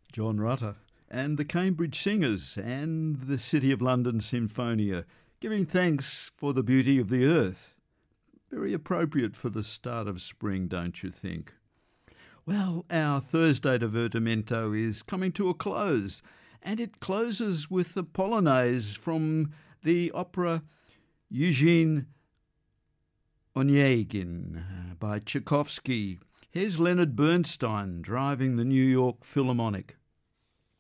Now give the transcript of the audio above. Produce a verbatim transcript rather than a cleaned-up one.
John Rutter, and the Cambridge Singers and the City of London Sinfonia, giving thanks for the beauty of the earth. Very appropriate for the start of spring, don't you think? Well, our Thursday Divertimento is coming to a close, and it closes with the Polonaise from the opera Eugene Onegin by Tchaikovsky. Here's Leonard Bernstein driving the New York Philharmonic.